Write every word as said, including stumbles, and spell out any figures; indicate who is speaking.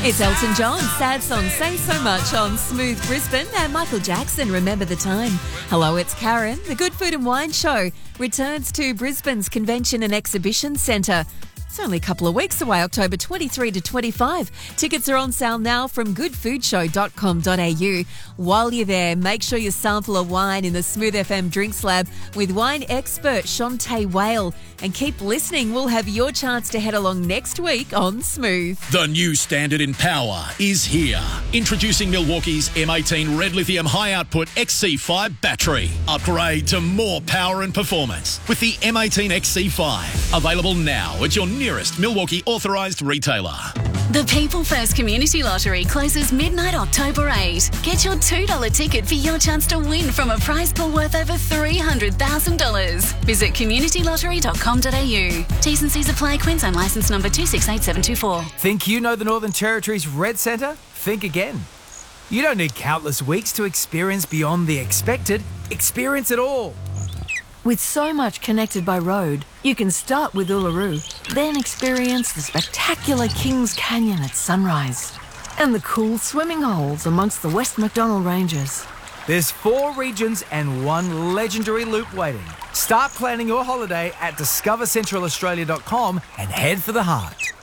Speaker 1: It's Elton John, sad song Say So Much on Smooth Brisbane, and Michael Jackson, Remember the Time. Hello, it's Karen. The Good Food and Wine Show returns to Brisbane's Convention and Exhibition Centre. It's only a couple of weeks away, October twenty-third to twenty-fifth. Tickets are on sale now from good food show dot com dot a u. While you're there, make sure you sample a wine in the Smooth F M Drinks Lab with wine expert Shantae Whale. And keep listening. We'll have your chance to head along next week on Smooth.
Speaker 2: The new standard in power is here. Introducing Milwaukee's M eighteen Red Lithium High Output X C five battery. Upgrade to more power and performance with the M eighteen X C five. Available now at your nearest Milwaukee authorised retailer.
Speaker 3: The People First Community Lottery closes midnight October eighth. Get your two dollar ticket for your chance to win from a prize pool worth over three hundred thousand dollars. Visit community lottery dot com dot a u. T's and C's apply. Queensland licence number two six eight seven two four.
Speaker 4: Think you know the Northern Territory's Red Centre? Think again. You don't need countless weeks to experience beyond the expected. Experience it all.
Speaker 5: With so much connected by road, you can start with Uluru, then experience the spectacular Kings Canyon at sunrise and the cool swimming holes amongst the West Macdonnell Ranges.
Speaker 4: There's four regions and one legendary loop waiting. Start planning your holiday at discover central australia dot com and head for the heart.